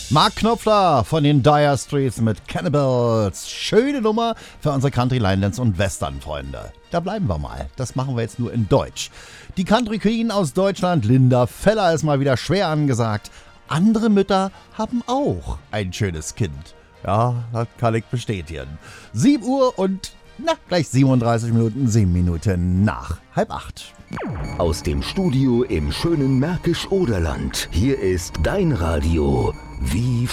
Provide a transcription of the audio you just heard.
Mark Knopfler von den Dire Straits mit Cannibals. Schöne Nummer für unsere Country, Line-Dance und Western-Freunde. Da bleiben wir mal. Das machen wir jetzt nur in Deutsch. Die Country Queen aus Deutschland, Linda Feller, ist mal wieder schwer angesagt. Andere Mütter haben auch ein schönes Kind. Ja, das kann ich bestätigen. 7 Uhr und gleich 37 Minuten, 7 Minuten nach 7:30. Aus dem Studio im schönen Märkisch-Oderland. Hier ist dein Radio. Wie